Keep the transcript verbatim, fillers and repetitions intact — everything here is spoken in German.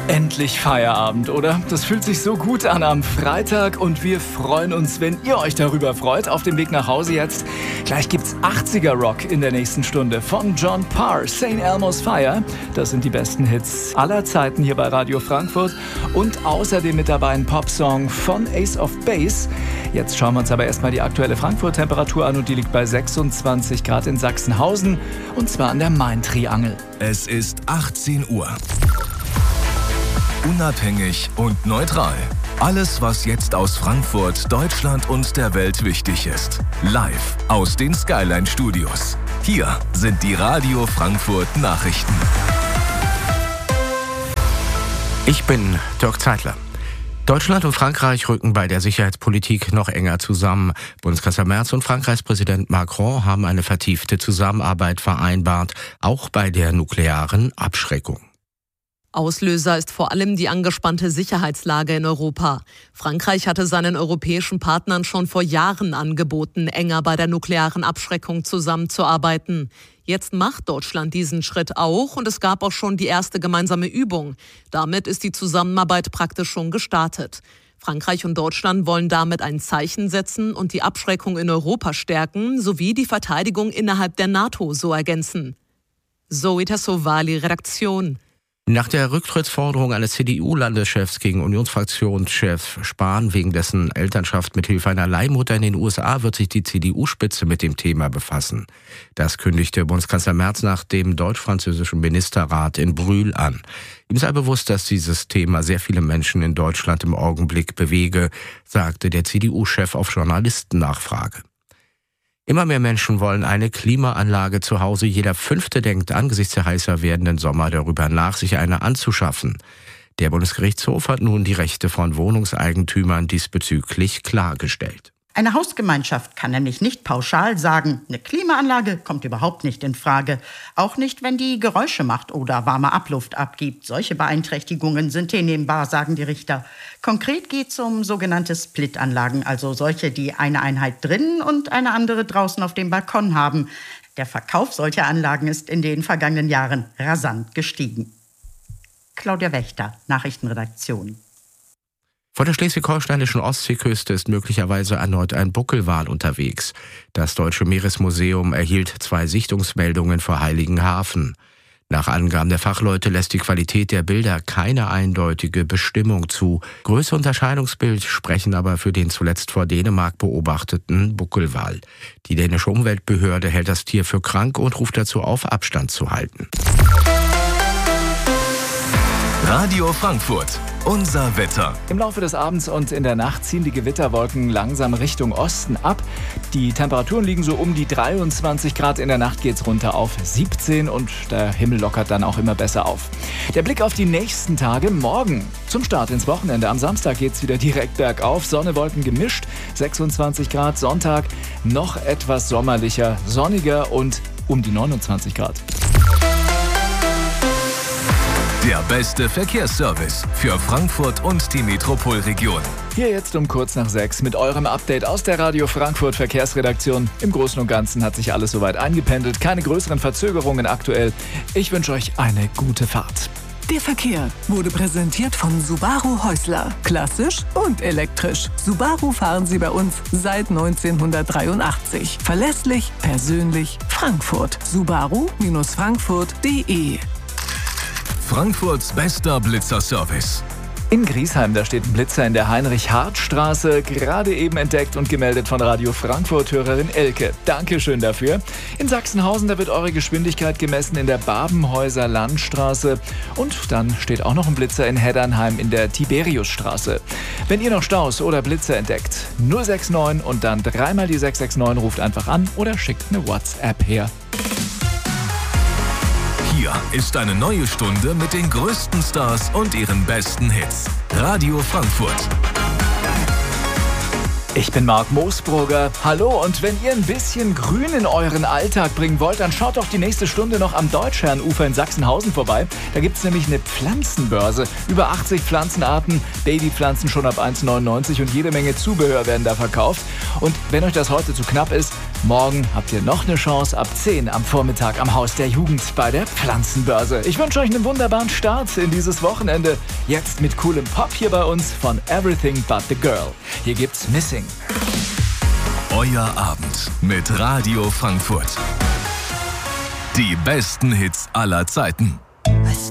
Endlich Feierabend, oder? Das fühlt sich so gut an am Freitag und wir freuen uns, wenn ihr euch darüber freut. Auf dem Weg nach Hause jetzt. Gleich gibt's achtziger-Rock in der nächsten Stunde von John Parr, Saint Elmo's Fire. Das sind die besten Hits aller Zeiten hier bei Radio Frankfurt. Und außerdem mit dabei ein Popsong von Ace of Base. Jetzt schauen wir uns aber erstmal die aktuelle Frankfurt-Temperatur an und die liegt bei sechsundzwanzig Grad in Sachsenhausen und zwar an der Main-Triangel. Es ist achtzehn Uhr. Unabhängig und neutral. Alles, was jetzt aus Frankfurt, Deutschland und der Welt wichtig ist. Live aus den Skyline Studios. Hier sind die Radio Frankfurt Nachrichten. Ich bin Dirk Zeitler. Deutschland und Frankreich rücken bei der Sicherheitspolitik noch enger zusammen. Bundeskanzler Merz und Frankreichs Präsident Macron haben eine vertiefte Zusammenarbeit vereinbart, auch bei der nuklearen Abschreckung. Auslöser ist vor allem die angespannte Sicherheitslage in Europa. Frankreich hatte seinen europäischen Partnern schon vor Jahren angeboten, enger bei der nuklearen Abschreckung zusammenzuarbeiten. Jetzt macht Deutschland diesen Schritt auch und es gab auch schon die erste gemeinsame Übung. Damit ist die Zusammenarbeit praktisch schon gestartet. Frankreich und Deutschland wollen damit ein Zeichen setzen und die Abschreckung in Europa stärken, sowie die Verteidigung innerhalb der NATO so ergänzen. Zoe Tassovali, Redaktion. Nach der Rücktrittsforderung eines C D U-Landeschefs gegen Unionsfraktionschef Spahn wegen dessen Elternschaft mit Hilfe einer Leihmutter in den U S A wird sich die C D U-Spitze mit dem Thema befassen. Das kündigte Bundeskanzler Merz nach dem deutsch-französischen Ministerrat in Brühl an. Ihm sei bewusst, dass dieses Thema sehr viele Menschen in Deutschland im Augenblick bewege, sagte der C D U-Chef auf Journalistennachfrage. Immer mehr Menschen wollen eine Klimaanlage zu Hause. Jeder Fünfte denkt angesichts der heißer werdenden Sommer darüber nach, sich eine anzuschaffen. Der Bundesgerichtshof hat nun die Rechte von Wohnungseigentümern diesbezüglich klargestellt. Eine Hausgemeinschaft kann nämlich nicht pauschal sagen, eine Klimaanlage kommt überhaupt nicht in Frage. Auch nicht, wenn die Geräusche macht oder warme Abluft abgibt. Solche Beeinträchtigungen sind hinnehmbar, sagen die Richter. Konkret geht es um sogenannte Split-Anlagen, also solche, die eine Einheit drinnen und eine andere draußen auf dem Balkon haben. Der Verkauf solcher Anlagen ist in den vergangenen Jahren rasant gestiegen. Claudia Wächter, Nachrichtenredaktion. Vor der schleswig-holsteinischen Ostseeküste ist möglicherweise erneut ein Buckelwal unterwegs. Das Deutsche Meeresmuseum erhielt zwei Sichtungsmeldungen vor Heiligenhafen. Nach Angaben der Fachleute lässt die Qualität der Bilder keine eindeutige Bestimmung zu. Größe und Erscheinungsbild sprechen aber für den zuletzt vor Dänemark beobachteten Buckelwal. Die dänische Umweltbehörde hält das Tier für krank und ruft dazu auf, Abstand zu halten. Radio Frankfurt, unser Wetter. Im Laufe des Abends und in der Nacht ziehen die Gewitterwolken langsam Richtung Osten ab. Die Temperaturen liegen so um die dreiundzwanzig Grad. In der Nacht geht's runter auf siebzehn und der Himmel lockert dann auch immer besser auf. Der Blick auf die nächsten Tage. Morgen zum Start ins Wochenende. Am Samstag geht's wieder direkt bergauf. Sonne, Wolken gemischt. sechsundzwanzig Grad. Sonntag noch etwas sommerlicher, sonniger und um die neunundzwanzig Grad. Der beste Verkehrsservice für Frankfurt und die Metropolregion. Hier jetzt um kurz nach sechs mit eurem Update aus der Radio Frankfurt Verkehrsredaktion. Im Großen und Ganzen hat sich alles soweit eingependelt. Keine größeren Verzögerungen aktuell. Ich wünsche euch eine gute Fahrt. Der Verkehr wurde präsentiert von Subaru Häusler. Klassisch und elektrisch. Subaru fahren Sie bei uns seit neunzehnhundertdreiundachtzig. Verlässlich, persönlich, Frankfurt. Subaru Frankfurt punkt de. Frankfurts bester Blitzerservice. In Griesheim, da steht ein Blitzer in der Heinrich-Hart-Straße, gerade eben entdeckt und gemeldet von Radio Frankfurt-Hörerin Elke. Dankeschön dafür. In Sachsenhausen, da wird eure Geschwindigkeit gemessen in der Babenhäuser Landstraße. Und dann steht auch noch ein Blitzer in Heddernheim in der Tiberiusstraße. Wenn ihr noch Staus oder Blitzer entdeckt, null sechs neun und dann dreimal die sechs sechs neun, ruft einfach an oder schickt eine WhatsApp her. Hier ist eine neue Stunde mit den größten Stars und ihren besten Hits. Radio Frankfurt. Ich bin Marc Moosbrugger. Hallo, und wenn ihr ein bisschen Grün in euren Alltag bringen wollt, dann schaut doch die nächste Stunde noch am Deutschherrenufer in Sachsenhausen vorbei. Da gibt es nämlich eine Pflanzenbörse. Über achtzig Pflanzenarten, Babypflanzen schon ab eins neunundneunzig und jede Menge Zubehör werden da verkauft. Und wenn euch das heute zu knapp ist, Morgen habt ihr noch eine Chance ab zehn am Vormittag am Haus der Jugend bei der Pflanzenbörse. Ich wünsche euch einen wunderbaren Start in dieses Wochenende. Jetzt mit coolem Pop hier bei uns von Everything But The Girl. Hier gibt's Missing. Euer Abend mit Radio Frankfurt. Die besten Hits aller Zeiten.